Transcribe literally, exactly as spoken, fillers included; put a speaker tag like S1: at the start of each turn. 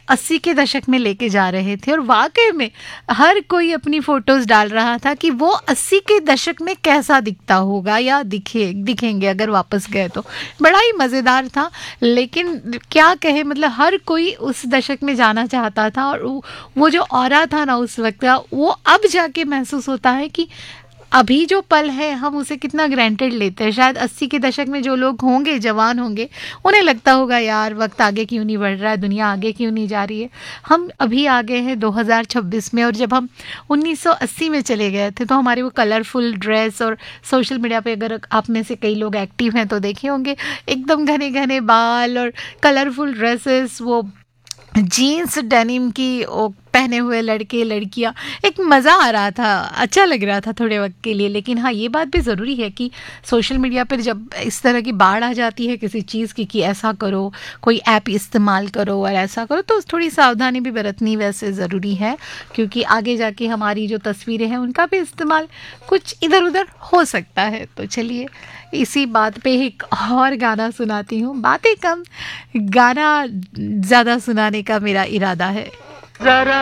S1: अस्सी के दशक में लेके जा रहे थे और वाकई में हर कोई अपनी फ़ोटोज़ डाल रहा था कि वो अस्सी के दशक में कैसा दिखता होगा या दिखे दिखेंगे अगर वापस गए तो। बड़ा ही मज़ेदार था, लेकिन क्या कहे, मतलब हर कोई उस दशक में जाना चाहता था और वो जो ऑरा था ना उस वक्त का, वो अब जाके महसूस होता है कि अभी जो पल है हम उसे कितना ग्रांटेड लेते हैं। शायद अस्सी के दशक में जो लोग होंगे, जवान होंगे, उन्हें लगता होगा यार वक्त आगे क्यों नहीं बढ़ रहा है, दुनिया आगे क्यों नहीं जा रही है। हम अभी आ गए हैं दो हज़ार छब्बीस में, और जब हम उन्नीस सौ अस्सी में चले गए थे तो हमारी वो कलरफुल ड्रेस, और सोशल मीडिया पे अगर आप में से कई लोग एक्टिव हैं तो देखे होंगे एकदम घने घने बाल और कलरफुल ड्रेसेस, वो जीन्स डेनिम की वो पहने हुए लड़के लड़कियां, एक मज़ा आ रहा था, अच्छा लग रहा था थोड़े वक्त के लिए। लेकिन हाँ, ये बात भी ज़रूरी है कि सोशल मीडिया पर जब इस तरह की बाढ़ आ जाती है किसी चीज़ की कि ऐसा करो, कोई ऐप इस्तेमाल करो और ऐसा करो, तो थोड़ी सावधानी भी बरतनी वैसे ज़रूरी है, क्योंकि आगे जाके हमारी जो तस्वीरें हैं उनका भी इस्तेमाल कुछ इधर उधर हो सकता है। तो चलिए इसी बात पे एक और गाना सुनाती हूँ। बातें कम, गाना ज़्यादा सुनाने का मेरा इरादा है।